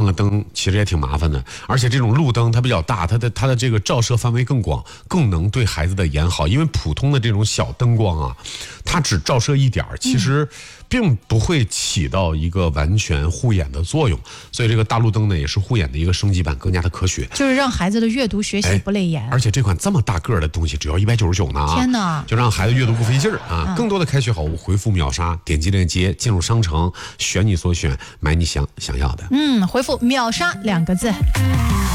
了灯其实也挺麻烦的，而且这种路灯它比较大，它的这个照射范围更广，更能对孩子的眼好。因为普通的这种小灯光啊，它只照射一点，其实并不会起到一个完全护眼的作用。所以这个大路灯呢，也是护眼的一个升级版，更加的科学， 就是让孩子的阅读学习不累眼。 而且这款这么大个的东西只要199呢啊！ 天哪， 就让孩子阅读不费劲儿啊！更多的开学好物，回复秒杀，点击链接进入商城，选你所选，买你想要的。 回复秒杀2个字。